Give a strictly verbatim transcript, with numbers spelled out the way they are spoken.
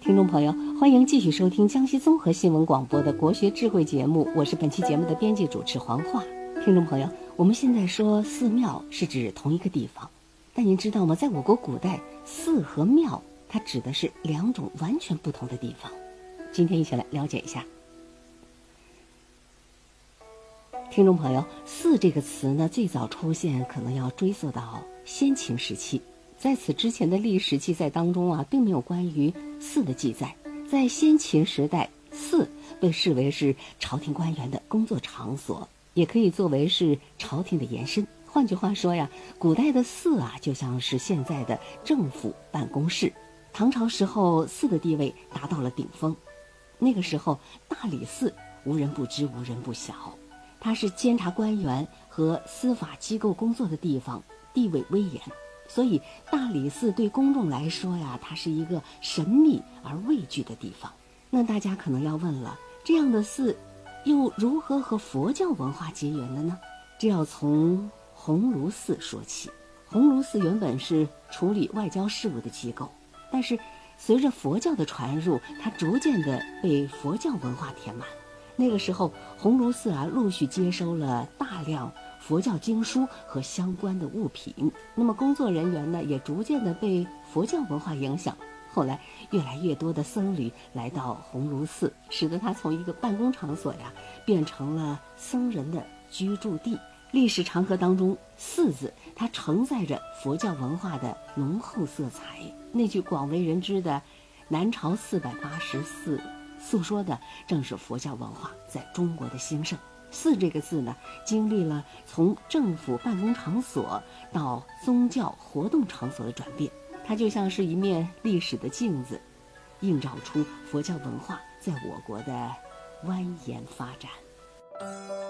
听众朋友，欢迎继续收听江西综合新闻广播的国学智慧节目，我是本期节目的编辑主持黄华。听众朋友，我们现在说寺庙是指同一个地方，但您知道吗？在我国古代，寺和庙它指的是两种完全不同的地方。今天一起来了解一下。听众朋友，寺这个词呢，最早出现可能要追溯到先秦时期。在此之前的历史记载当中啊，并没有关于寺的记载。在先秦时代，寺被视为是朝廷官员的工作场所，也可以作为是朝廷的延伸。换句话说呀，古代的寺啊，就像是现在的政府办公室。唐朝时候，寺的地位达到了顶峰。那个时候，大理寺无人不知，无人不晓，它是监察官员和司法机构工作的地方，地位威严。所以大理寺对公众来说呀，它是一个神秘而畏惧的地方。那大家可能要问了，这样的寺又如何和佛教文化结缘的呢？这要从鸿胪寺说起。鸿胪寺原本是处理外交事务的机构，但是随着佛教的传入，它逐渐的被佛教文化填满。那个时候，鸿胪寺啊陆续接收了大量佛教经书和相关的物品，那么工作人员呢，也逐渐的被佛教文化影响。后来，越来越多的僧侣来到鸿胪寺，使得它从一个办公场所呀，变成了僧人的居住地。历史长河当中，寺字它承载着佛教文化的浓厚色彩。那句广为人知的“南朝四百八十寺”，诉说的正是佛教文化在中国的兴盛。寺这个字呢，经历了从政府办公场所到宗教活动场所的转变，它就像是一面历史的镜子，映照出佛教文化在我国的蜿蜒发展。